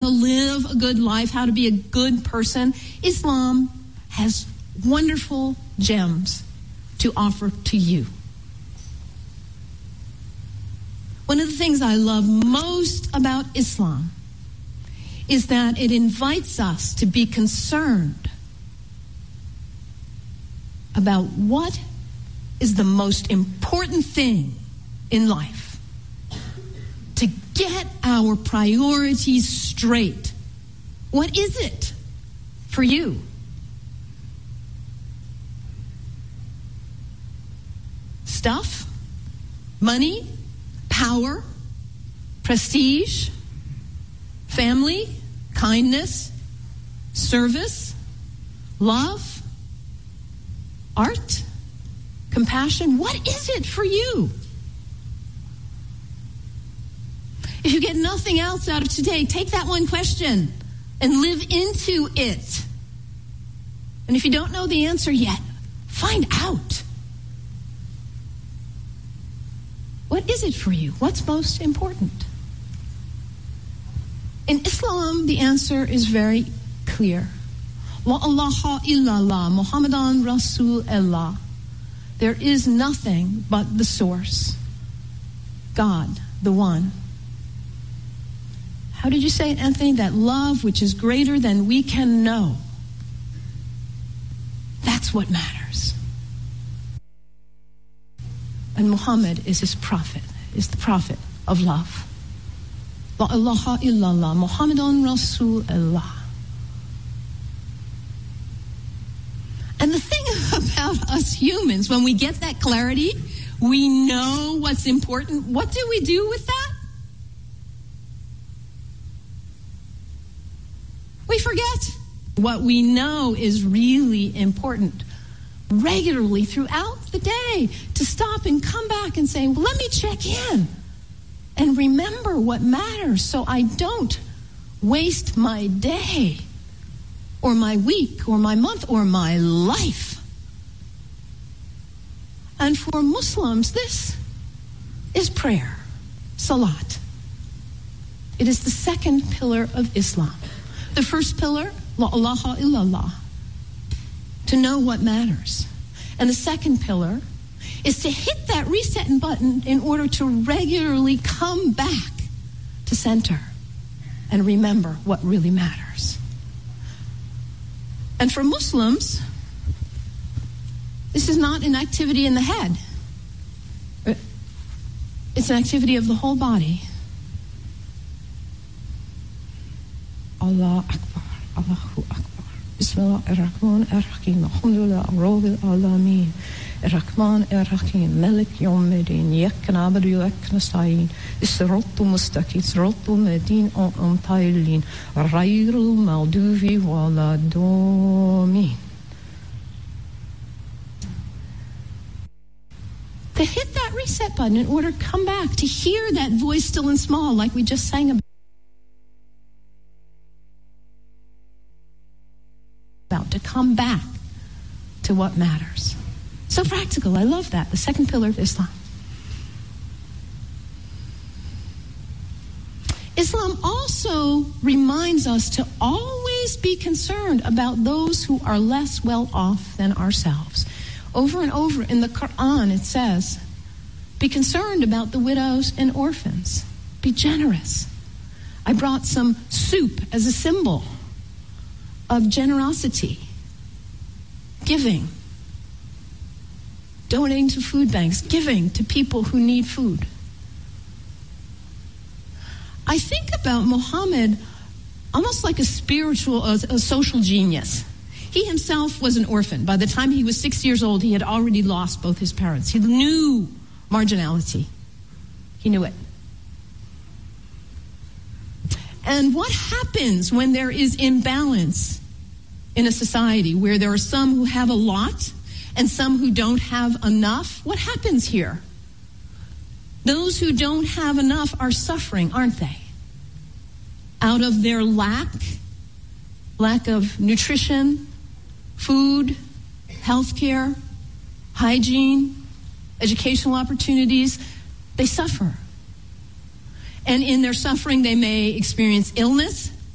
to live a good life, how to be a good person, Islam has wonderful gems to offer to you. One of the things I love most about Islam is that it invites us to be concerned about what is the most important thing in life. To get our priorities straight. What is it for you? Stuff? Money? Power? Prestige? Family? Kindness? Service? Love? Art? Compassion? What is it for you? If you get nothing else out of today, take that one question and live into it. And if you don't know the answer yet, find out. What is it for you? What's most important? In Islam, the answer is very clear. La ilaha illallah, Muhammadan Rasulullah. There is nothing but the source, God, the one. How did you say it, Anthony? That love which is greater than we can know. That's what matters. And Muhammad is his prophet, is the prophet of love. La ilaha illallah, Muhammadan Rasulullah. And the thing about us humans, when we get that clarity, we know what's important. What do we do with that? We forget. What we know is really important regularly throughout the day, to stop and come back and say, well, let me check in and remember what matters so I don't waste my day or my week or my month or my life. And for Muslims, this is prayer, salat. It is the second pillar of Islam. The first pillar, la ilaha illallah, to know what matters. And the second pillar is to hit that reset button in order to regularly come back to center and remember what really matters. And for Muslims, this is not an activity in the head. It's an activity of the whole body. Allah Akbar, Allahu Akbar. Bismillah ar-Rahman ar-Rahim. Alhamdulillah Rabbil Alameen. Ar-Rahman ar-Rahim. Malik Yawmiddin. Iyyak na'budu wa iyyak nasta'in. As-siratal mustaqim. Siratal ladhina an'amta 'alayhim. Ghayril maghdubi waladdallin. To hit that reset button in order to come back, to hear that voice still and small like we just sang about, to come back to what matters. So practical. I love that. The second pillar of Islam. Islam also reminds us to always be concerned about those who are less well off than ourselves. Over and over in the Quran it says, be concerned about the widows and orphans. Be generous. I brought some soup as a symbol of generosity, giving, donating to food banks, giving to people who need food. I think about Muhammad almost like a spiritual, a social genius. He himself was an orphan. By the time he was 6 years old, he had already lost both his parents. He knew marginality. He knew it. And what happens when there is imbalance in a society where there are some who have a lot and some who don't have enough? What happens here? Those who don't have enough are suffering, aren't they? Out of their lack of nutrition, food, healthcare, hygiene, educational opportunities, they suffer. And in their suffering, they may experience illness,